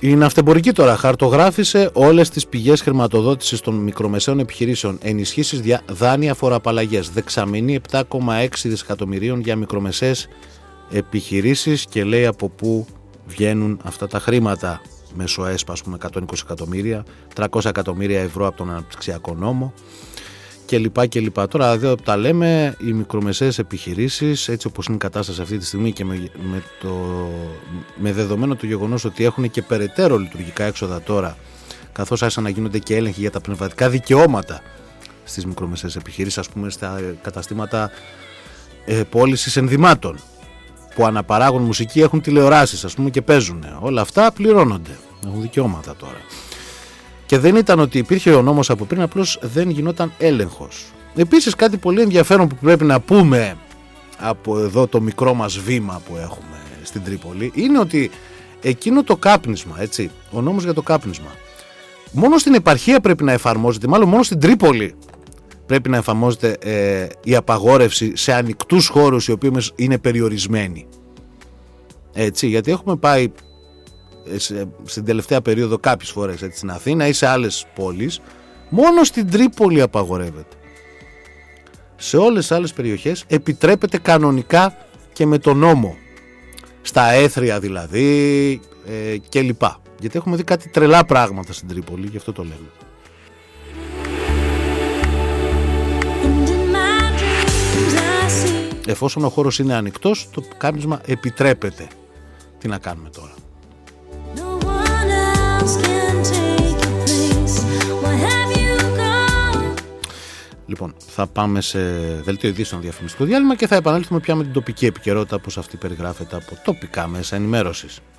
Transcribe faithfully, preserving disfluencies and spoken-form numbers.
Η ναυτεμπορική τώρα χαρτογράφησε όλες τις πηγές χρηματοδότησης των μικρομεσαίων επιχειρήσεων, ενισχύσεις, δάνεια, φοροαπαλλαγές. Δεξαμενή επτά κόμμα έξι δισεκατομμυρίων για μικρομεσαίες επιχειρήσεις και λέει από πού βγαίνουν αυτά τα χρήματα. Μέσω ΕΣΠΑ, ας πούμε, εκατόν είκοσι εκατομμύρια, τριακόσια εκατομμύρια ευρώ από τον αναπτυξιακό νόμο κλπ. κλπ. Τώρα εδώ τα λέμε, οι μικρομεσαίες επιχειρήσεις, έτσι όπως είναι η κατάσταση αυτή τη στιγμή και με, με, το, με δεδομένο το γεγονός ότι έχουν και περαιτέρω λειτουργικά έξοδα τώρα, καθώς άρχισαν να γίνονται και έλεγχοι για τα πνευματικά δικαιώματα στις μικρομεσαίες επιχειρήσεις, ας πούμε στα καταστήματα ε, πώλησης ενδυμάτων που αναπαράγουν μουσική, έχουν τηλεοράσεις, ας πούμε, και παίζουν. Όλα αυτά πληρώνονται, έχουν δικαιώματα τώρα. Και δεν ήταν ότι υπήρχε ο νόμος από πριν, απλώς δεν γινόταν έλεγχος. Επίσης, κάτι πολύ ενδιαφέρον που πρέπει να πούμε από εδώ το μικρό μας βήμα που έχουμε στην Τρίπολη, είναι ότι εκείνο το κάπνισμα, έτσι, ο νόμος για το κάπνισμα, μόνο στην επαρχία πρέπει να εφαρμόζεται, μάλλον μόνο στην Τρίπολη πρέπει να εφαρμόζεται ε, η απαγόρευση σε ανοιχτούς χώρους οι οποίοι είναι περιορισμένοι. Έτσι, γιατί έχουμε πάει σε, στην τελευταία περίοδο κάποιες φορές, έτσι, στην Αθήνα ή σε άλλες πόλεις, μόνο στην Τρίπολη απαγορεύεται. Σε όλες τις άλλες περιοχές επιτρέπεται κανονικά και με τον νόμο. Στα έθρια δηλαδή ε, και λοιπά. Γιατί έχουμε δει κάτι τρελά πράγματα στην Τρίπολη, γι' αυτό το λέμε. Εφόσον ο χώρος είναι ανοιχτός, το κάπνισμα επιτρέπεται. Τι να κάνουμε τώρα. Λοιπόν, θα πάμε σε δελτίο ειδήσεων, διαφημιστικό διάλειμμα και θα επανέλθουμε πια με την τοπική επικαιρότητα όπως αυτή περιγράφεται από τοπικά μέσα ενημέρωσης.